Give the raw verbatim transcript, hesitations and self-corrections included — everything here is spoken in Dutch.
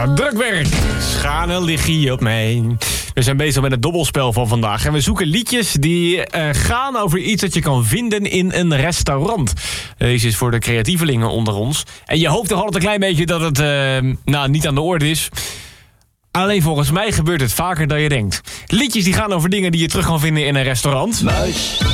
Oh, drukwerk. Schanen liggen op mij. We zijn bezig met het dobbelspel van vandaag. En we zoeken liedjes die uh, gaan over iets dat je kan vinden in een restaurant. Deze is voor de creatievelingen onder ons. En je hoopt toch altijd een klein beetje dat het uh, nou, niet aan de orde is. Alleen volgens mij gebeurt het vaker dan je denkt. Liedjes die gaan over dingen die je terug kan vinden in een restaurant. Muis.